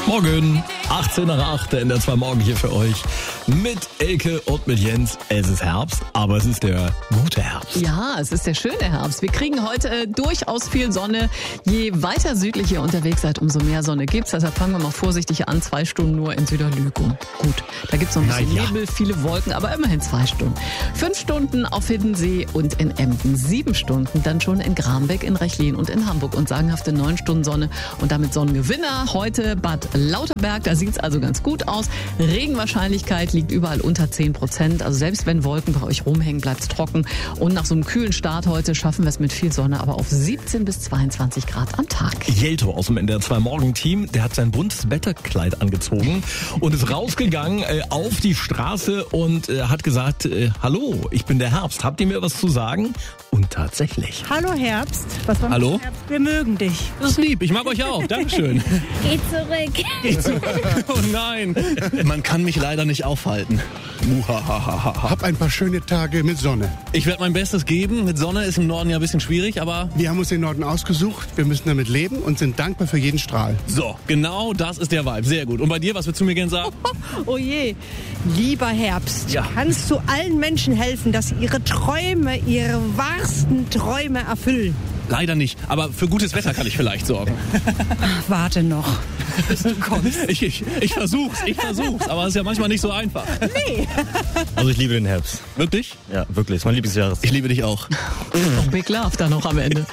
Morgen, 18 nach 8 in der 2 Morgen hier für euch mit Elke und mit Jens. Es ist Herbst, aber es ist der gute Herbst. Ja, es ist der schöne Herbst. Wir kriegen heute durchaus viel Sonne. Je weiter südlich ihr unterwegs seid, umso mehr Sonne gibt's. Deshalb fangen wir mal vorsichtig an. 2 Stunden nur in Süderlügum. Gut, da gibt's noch ein bisschen Nebel, viele Wolken, aber immerhin 2 Stunden. 5 Stunden auf Hiddensee und in Emden. 7 Stunden dann schon in Grambeck, in Rechlin und in Hamburg. Und sagenhafte 9 Stunden Sonne und damit Sonnengewinner. Heute Bad Lauterberg, da sieht's also ganz gut aus. Regenwahrscheinlichkeit liegt überall unter 10%. Also selbst wenn Wolken bei euch rumhängen, bleibt's trocken. Und nach so einem kühlen Start heute schaffen wir es mit viel Sonne, aber auf 17 bis 22 Grad am Tag. Jelto aus dem NDR 2 Morgen-Team, der hat sein buntes Wetterkleid angezogen und ist rausgegangen auf die Straße und hat gesagt, hallo, ich bin der Herbst, habt ihr mir was zu sagen? Und tatsächlich. Hallo Herbst. Was war Hallo? Herbst? Wir mögen dich. Das ist lieb, ich mag euch auch, Dankeschön. Geh zurück. Oh nein, man kann mich leider nicht aufhalten. Muhahaha. Hab ein paar schöne Tage mit Sonne. Ich werde mein Bestes geben, mit Sonne ist im Norden ja ein bisschen schwierig, aber... Wir haben uns den Norden ausgesucht, wir müssen damit leben und sind dankbar für jeden Strahl. So, genau das ist der Vibe, sehr gut. Und bei dir, was würdest du mir gerne sagen? Oh je, lieber Herbst, Ja. kannst du allen Menschen helfen, dass sie ihre Träume, ihre wahrsten Träume erfüllen? Leider nicht, aber für gutes Wetter kann ich vielleicht sorgen. Warte noch, bis du kommst. Ich versuch's, aber es ist ja manchmal nicht so einfach. Also ich liebe den Herbst. Wirklich? Ja, wirklich. Ist mein Lieblingsjahreszeit. Ich liebe dich auch. Big Love dann noch am Ende.